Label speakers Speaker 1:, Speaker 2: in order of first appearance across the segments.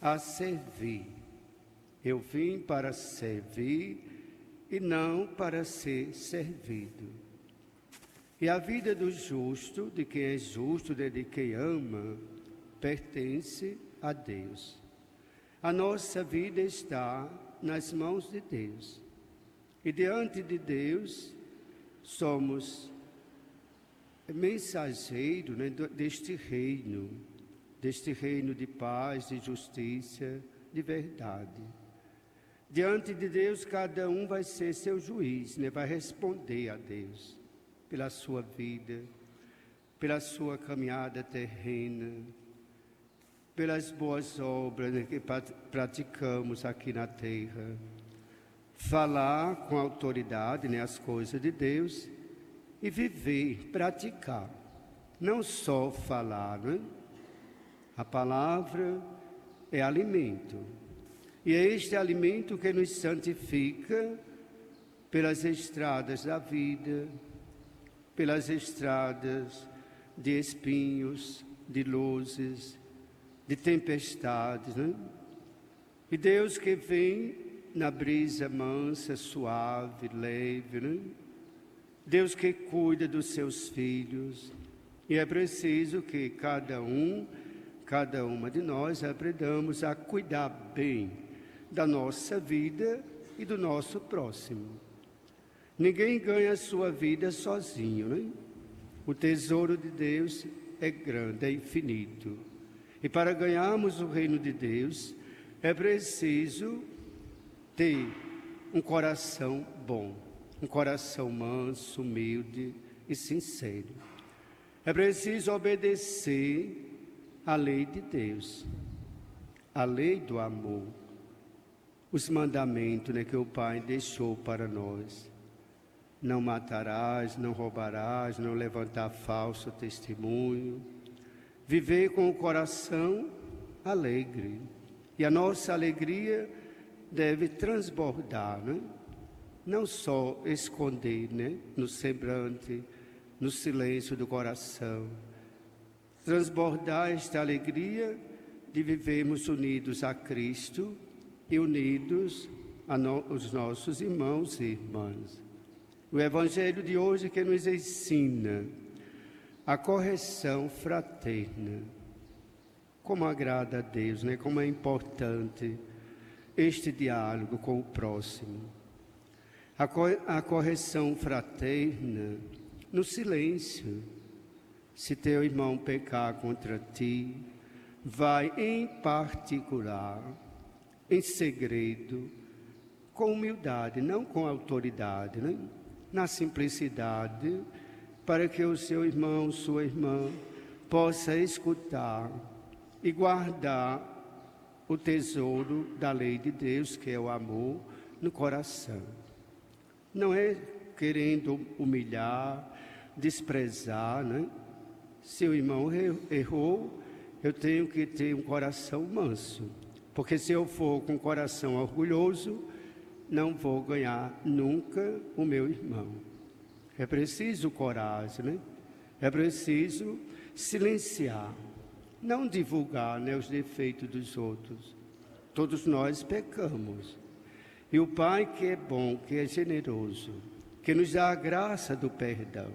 Speaker 1: a servir. Eu vim para servir e não para ser servido. E a vida do justo, de quem é justo, de quem ama, pertence a Deus. A nossa vida está nas mãos de Deus. E diante de Deus, somos mensageiros, né, deste reino de paz, de justiça, de verdade. Diante de Deus, cada um vai ser seu juiz, né, vai responder a Deus pela sua vida, pela sua caminhada terrena, pelas boas obras, né, que praticamos aqui na terra. Falar com autoridade, né, as coisas de Deus e viver, praticar. Não só falar, né? A palavra é alimento. E é este alimento que nos santifica pelas estradas da vida, pelas estradas de espinhos, de luzes, de tempestades, né? E Deus que vem na brisa mansa, suave, leve, né? Deus que cuida dos seus filhos. E é preciso que cada uma de nós aprendamos a cuidar bem da nossa vida e do nosso próximo. Ninguém ganha a sua vida sozinho, né? O tesouro de Deus é grande, é infinito. E para ganharmos o reino de Deus, é preciso ter um coração bom, um coração manso, humilde e sincero. É preciso obedecer à lei de Deus, a lei do amor, os mandamentos, né, que o Pai deixou para nós. Não matarás, não roubarás, não levantar falso testemunho. Viver com o coração alegre. E a nossa alegria deve transbordar, né? Não só esconder, né, no semblante, no silêncio do coração. Transbordar esta alegria de vivermos unidos a Cristo e unidos aos nossos irmãos e irmãs. O Evangelho de hoje que nos ensina a correção fraterna. Como agrada a Deus, né? Como é importante este diálogo com o próximo. A correção fraterna no silêncio. Se teu irmão pecar contra ti, vai em particular, em segredo, com humildade, não com autoridade, né? Na simplicidade, para que o seu irmão, sua irmã, possa escutar e guardar o tesouro da lei de Deus, que é o amor, no coração. Não é querendo humilhar, desprezar, né? Se o irmão errou, eu tenho que ter um coração manso, porque se eu for com um coração orgulhoso, não vou ganhar nunca o meu irmão. É preciso coragem, né? É preciso silenciar, não divulgar, né, os defeitos dos outros. Todos nós pecamos. E o Pai que é bom, que é generoso, que nos dá a graça do perdão,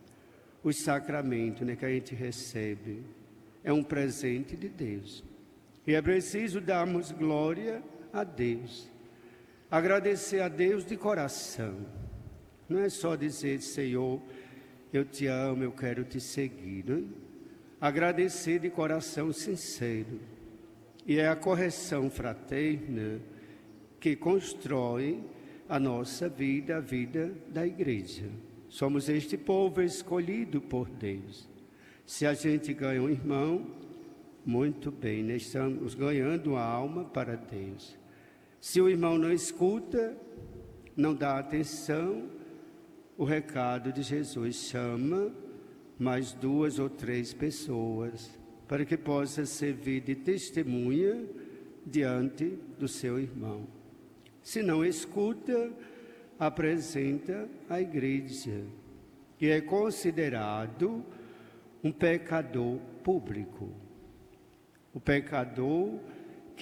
Speaker 1: os sacramentos, né, que a gente recebe, é um presente de Deus. E é preciso darmos glória a Deus. Agradecer a Deus de coração. Não é só dizer, Senhor, eu te amo, eu quero te seguir. Não é? Agradecer de coração sincero. E é a correção fraterna que constrói a nossa vida, a vida da igreja. Somos este povo escolhido por Deus. Se a gente ganha um irmão, muito bem, nós estamos ganhando a alma para Deus. Se o irmão não escuta, não dá atenção, o recado de Jesus chama mais 2 ou 3 pessoas para que possa servir de testemunha diante do seu irmão. Se não escuta, apresenta a igreja, que é considerado um pecador público. O pecador